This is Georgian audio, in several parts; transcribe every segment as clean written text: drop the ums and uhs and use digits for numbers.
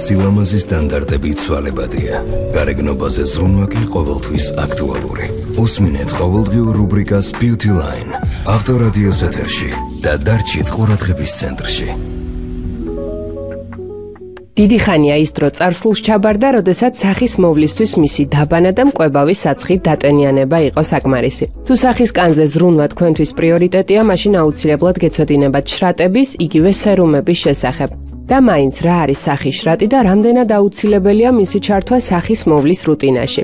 სილამაზის სტანდარტები ცვალებადია. გარეგნობაზე ზრუნვა კი ყოველთვის აქტუალური. უსმინეთ ყოველდღიურ რუბრიკას Beauty Line ავტორადიოს ეთერში და დარჩით ყურადღების ცენტრში. დიდი ხანია ის დრო წარსულს ჩაბარდა, როდესაც სახის მოვლისთვის მისი დაბანა და მკვებავი საცხით დატენიანება იყო საკმარისი. თუ სახის კანზე ზრუნვა თქვენთვის პრიორიტეტია, მაშინ აუცილებლად გეცოდინებათ შრატების, იგივე სერუმების შესახებ. და მაინც რა არის სახის შრატი და რამდენად აუცილებელია მისი ჩართვა სახის მოვლის რუტინაში.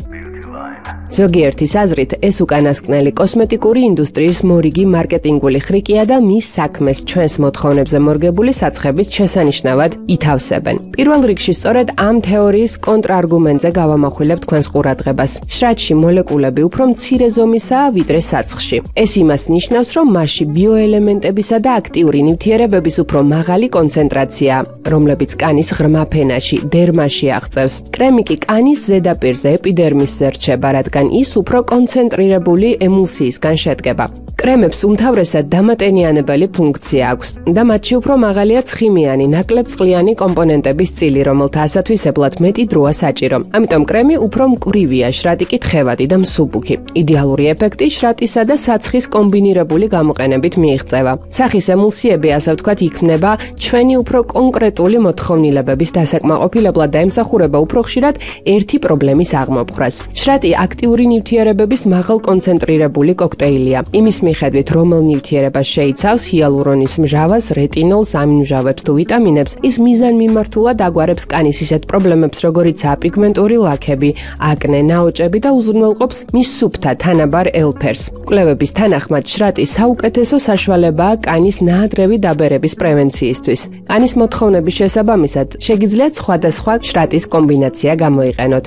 ზოგიერთის აზრით, ეს უკანასკნელი კოსმეტიკური ინდუსტრიის მორიგი მარკეტინგული ხრიკია და მის საქმეს ჩვენს მოთხოვნებზე მორგებული საცხების შესანიშნავად ითავსებენ. პირველ რიგში სწორედ ამ თეორიის კონტრარგუმენტზე გავამახვილებთ თქვენს ყურადღებას. შრატში მოლეკულები უფრო მცირე ზომისაა ვიდრე საცხში. ეს იმას ნიშნავს, რომ მასში ბიოელემენტებისა და აქტიური ნივთიერებების უფრო მაღალი კონცენტრაციაა, რომლებიც კანის ღრმა ფენაში, დერმაში აღწევს. კრემი კი კანის ზედაპირზე, ეპიდერმისზე რჩება, რადგან ის უფრო კონცენტრირებული ემულსიისგან შედგება. კრემებს უმთავრესად დამატენიანებელი ფუნქცია აქვს და მათში უფრო მაღალია ცხიმიანი, ნაკლებწყლიანი კომპონენტების წილი, რომელთა ასათვისებლად მეტი დროა საჭირო. ამიტომ კრემი უფრო მკვრივია, შრატი კი თხევადი და მსუბუქი. იდეალური ეფექტი შრატისა და საცხის კომბინირებული გამოყენებით მიიღწევა. სახის ემულსიები, ასე ვთქვათ, იქმნება ჩვენი უფრო კონკრეტული მოთხოვნილებების დასაკმაყოფილებლად და ემსახურება უფრო ხშირად ერთი პრობლემის აღმოფხვრას. შრატი აქტიური ნივთიერებების მაღალ კონცენტრირებული კოქტეილია. იმის მიხედვით, რომელ ნივთიერებას შეიცავს ჰიალურონის მჟავას, რეტინოლს, ამინმჟავებს თუ ვიტამინებს, ის მიზანმიმართულად აგვარებს კანის ისეთ პრობლემებს, როგორიცაა პიგმენტური ლაქები, აკნე, ნაოჭები და უზრუნველყოფს მის სუფთა თანაბარ ელფერს. კვლევების თანახმად, შრატი საუკეთესო საშუალებაა კანის ნაადრევი დაბერების პრევენციისთვის. კანის მოთხოვნების შესაბამისად, შეგიძლიათ სხვადასხვა შრატის კომბინაცია გამოიყენოთ.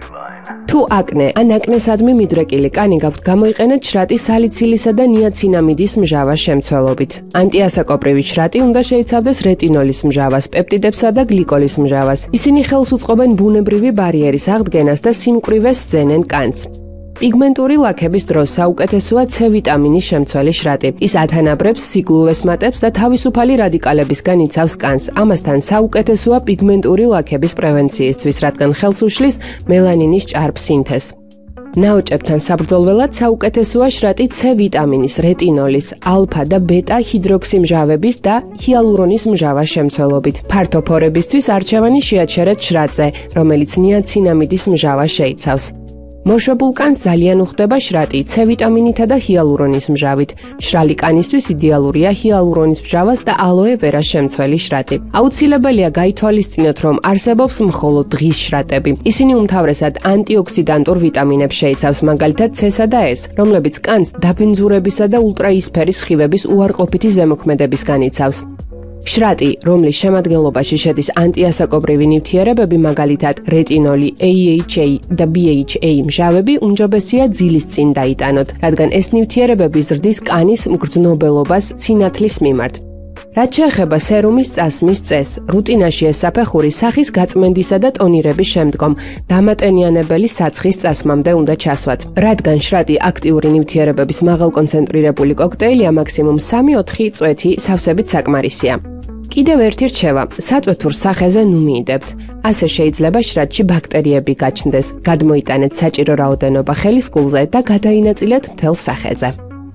თუ აკნე ან აკნესადმი მიდრეკილი კანი გაქვთ, გამოიყენეთ შრატი სალიცილისა და ნიაცინამიდის მჟავას შემცველობით. ანტიასაკოპრივი შრატი უნდა შეიცავდეს რეტინოლის მჟავას, პეპტიდებსა და გლიკოლის მჟავას. ისინი ხელს უწყობენ ბუნებრივი ბარიერის აღდგენას და სიმკვრივეს სძენენ კანს. პიგმენტური ლაქების დროს საუკეთესოა C ვიტამინის შემცველი შრატი. ის ათანაბრებს სიგლუვეს მატებს და თავისუფალი რადიკალებისგან იცავს კანს. ამასთან საუკეთესოა პიგმენტური ლაქების პრევენციისთვის, რადგან ხელს უშლის მელანინის ჭარბ სინთეზს. ნაოჭებთან საბრძოლველად საუკეთესოა შრატი C ვიტამინის, რეტინოლის, ალფა და ბეტა ჰიდროქსიმჟავების და ჰიალურონის მჟავას შემცველობით. ფართო ფორებისთვის არჩევანი შეაჩერეთ შრატზე, რომელიც ნიაცინამიდის მჟავას შეიცავს. მოშობულ კანს ძალიან უხდება შრატი C ვიტამინითა და ჰიალურონის მჟავით. მშრალი კანისთვის იდეალურია ჰიალურონის მჟავას და ალოე ვერას შემცველი შრატი. აუცილებელია გაითვალისწინოთ, რომ არსებობს მხოლოდ დღის შრატები. ისინი უმთავრესად ანტიოქსიდანტურ ვიტამინებს შეიცავს, მაგალითად C-სა და S, რომლებიც კანს დაბინძურებისა და ულტრაისფერი სხივების უარყოფითი ზემოქმედებისგან იცავს. შრატი, რომლის შემადგენლობაში შედის ანტიასაკოპრივი ნივთიერებები, მაგალითად რეტინოლი, AHA და BHA მჟავები, უმჯობესია ძილის წინ დაიტანოთ, რადგან ეს ნივთიერებები ზრდის კანის მგრძნობელობას სინათლის მიმართ. რაც შეეხება სერუმის წასმის წესს, რუტინაში ეს საფეხური სახის გაწმენდისა და ტონირების შემდგომ დამატენიანებელი საცხის წასმამდე უნდა ჩასვათ. რადგან შრატი აქტიური ნივთიერებების მაღალკონცენტრირებული კოქტეილია, მაქსიმუმ 3-4 წვეთი სავსებით საკმარისია. კიდევ ერთი რჩევა, საწვეთურ სახეზე ნუ მიიდებთ. ასე შეიძლება შრატში ბაქტერიები გაჩნდეს. გადმოიტანეთ საჭირო რაოდენობა ხელის კულზე და გადაინაწილეთ მთელ სახეზე.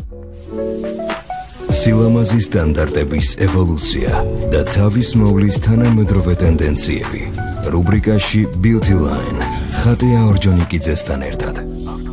სილამაზის სტანდარტების ევოლუცია და თავის მოვლის თანამედროვე ტენდენციები. რუბრიკაში Beauty Line ხატია ორჯონიკიძესთან ერთად.